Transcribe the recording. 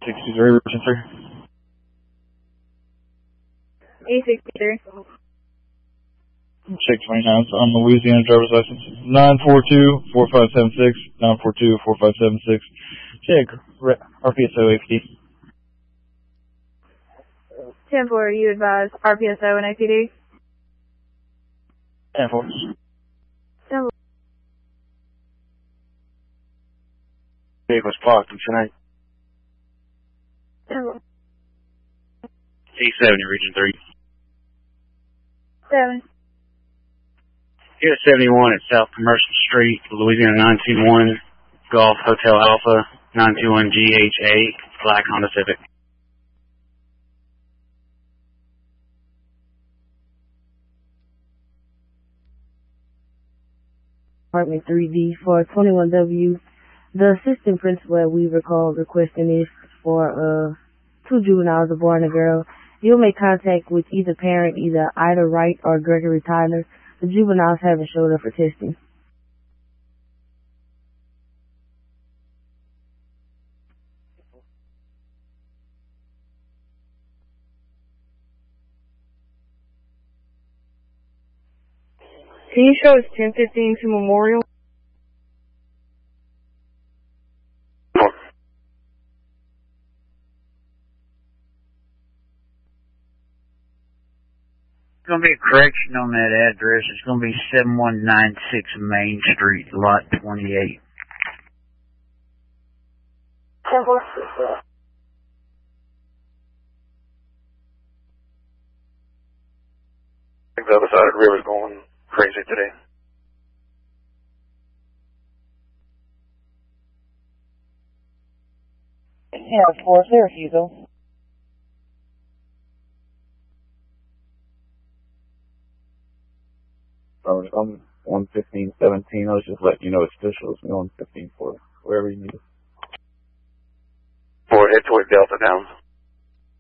63, Region 3. A63. Check 29 on Louisiana driver's license. 942-4576, 942-4576. Check RPSO APD. 10-4, you advise RPSO and APD? 10-4. 10-4. Vehicle's parked in tonight. 10-4. C70, Region 3. 7. Here at 71 at South Commercial Street, Louisiana 921, Golf Hotel Alpha, 921 GHA, black Honda Civic. Department 3D for 21W. The assistant principal at Weaver called requesting this for 2 juveniles, a boy and a girl. You'll make contact with either parent, either Ida Wright or Gregory Tyler. The juveniles haven't showed up for testing. Can you show us 1015 to Memorial? It's going to be a correction on that address. It's going to be 7196 Main Street, Lot 28. 10-4. I think the other side of the river's going crazy today. Yeah, 4 Syracuse, though. I'm 115-17. I was just letting you know it's official. It's 115 for wherever you need it. 4, head toward Delta Downs.